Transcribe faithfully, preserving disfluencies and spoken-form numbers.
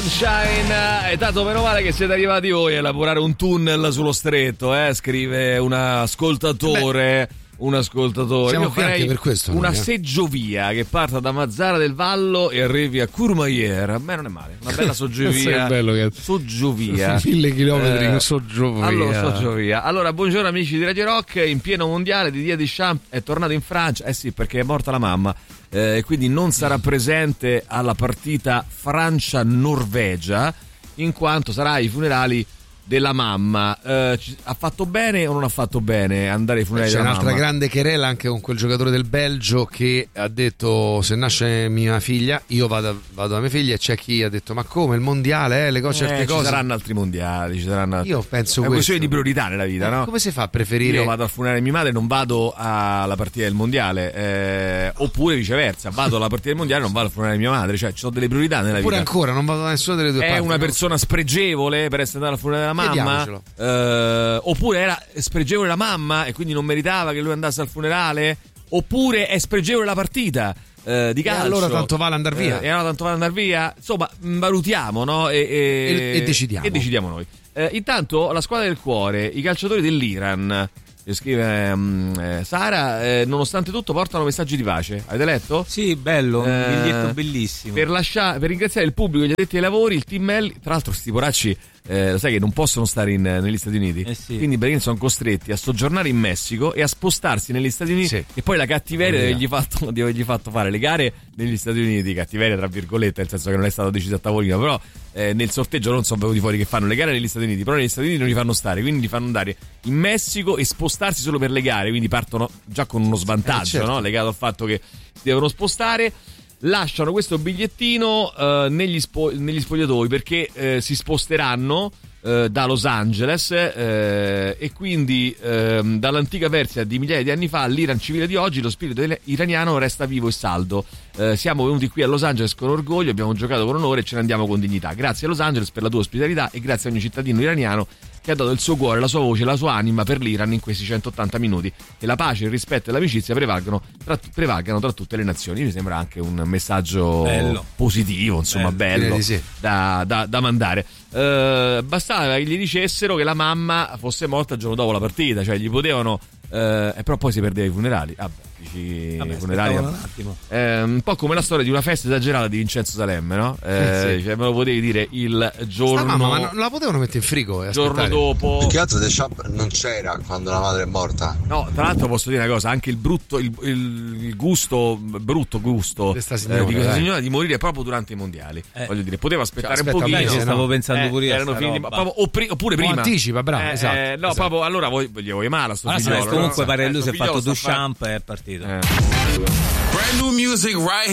Sunshine. È tanto meno male che siete arrivati voi a elaborare un tunnel sullo stretto, eh? Scrive un ascoltatore. Beh. Un ascoltatore. Siamo Io farei anche per questo, una noi, eh? seggiovia che parta da Mazzara del Vallo e arrivi a Courmayeur. A me non è male, una bella soggiovia. È bello che soggiovia. Mille chilometri eh, in soggiovia. Allora, soggiovia. Allora, buongiorno amici di Radio Rock. In pieno mondiale Didier Deschamps è tornato in Francia. Eh sì, perché è morta la mamma. E eh, quindi non sarà presente alla partita Francia-Norvegia, in quanto sarà ai funerali della mamma. Eh, ha fatto bene o non ha fatto bene andare ai funerali C'è della un'altra mamma? grande querela anche con quel giocatore del Belgio che ha detto: se nasce mia figlia io vado, vado da mia figlia, e c'è chi ha detto: ma come il mondiale, eh, le cose, certe eh, cose ci saranno altri mondiali, ci saranno... Io penso è una questo. questione di priorità nella vita, eh, no? Come si fa a preferire? Io vado al funerale di mia madre, non vado alla partita del mondiale, eh, oppure viceversa, vado alla partita del mondiale e non vado al funerale di mia madre. Cioè ci sono delle priorità nella oppure vita. ancora non vado da nessuna delle due è parti. una no? persona spregevole per essere andata al funerale della mamma. Vediamocelo. Uh, oppure era spregevole la mamma e quindi non meritava che lui andasse al funerale, oppure è spregevole la partita uh, di calcio, e allora tanto vale andare via. uh, e allora tanto vale andare via. Insomma, valutiamo, no? E, e, e, e decidiamo e decidiamo noi. Uh, intanto la squadra del cuore, i calciatori dell'Iran, scrive um, eh, Sara, eh, nonostante tutto portano messaggi di pace. Avete letto? Sì, bello, un eh, biglietto bellissimo. Per, lascia- per ringraziare il pubblico, gli addetti ai lavori, il team Melli. Tra l'altro sti poracci, eh, lo sai che non possono stare in, negli Stati Uniti, eh sì. quindi praticamente sono costretti a soggiornare in Messico e a spostarsi negli Stati Uniti, sì. E poi la cattiveria di avergli, fatto, di avergli fatto fare le gare negli Stati Uniti, cattiveria tra virgolette, nel senso che non è stato deciso a tavolino, però eh, nel sorteggio non sono venuti fuori che fanno le gare negli Stati Uniti, però negli Stati Uniti non li fanno stare, quindi li fanno andare in Messico e spostarsi solo per le gare, quindi partono già con uno svantaggio, eh, certo. no? Legato al fatto che si devono spostare. Lasciano questo bigliettino eh, negli, spo- negli spogliatoi perché eh, si sposteranno eh, da Los Angeles eh, e quindi eh, dall'antica Persia di migliaia di anni fa all'Iran civile di oggi lo spirito iraniano resta vivo e saldo. Eh, siamo venuti qui a Los Angeles con orgoglio, abbiamo giocato con onore e ce ne andiamo con dignità. Grazie a Los Angeles per la tua ospitalità e grazie a ogni cittadino iraniano che ha dato il suo cuore, la sua voce, la sua anima per l'Iran in questi centottanta minuti. E la pace, il rispetto e l'amicizia prevalgano tra, prevalgano tra tutte le nazioni. Mi sembra anche un messaggio bello. positivo, insomma, bello, bello sì. da, da, da mandare. Uh, bastava che gli dicessero che la mamma fosse morta il giorno dopo la partita, cioè gli potevano... Uh, e però poi si perdeva i funerali. Vabbè, dici Vabbè, i funerali un attimo. Eh, un po' come la storia di una festa esagerata di Vincenzo Salemme, no? Eh, sì. Cioè, me lo potevi dire il giorno. Mamma, ma non la potevano mettere in frigo? Il giorno dopo. Più che altro Deschamps non c'era quando la madre è morta. No, tra l'altro posso dire una cosa, anche il brutto, il, il, il gusto, brutto gusto questa signora, eh, di questa eh. signora di morire proprio durante i mondiali. Eh. Voglio dire, poteva aspettare cioè, un pochino. Beh, no? Stavo pensando eh, pure io. Erano finiti, proprio, oppure, oppure prima. O anticipa, bravo, eh, esatto. Eh, no, esatto. proprio allora voi gli vuoi male a sto allora, figliolo, comunque no? pare eh, lui si è fatto figliolo Duchamp e è partito. Eh. Brand new music right here.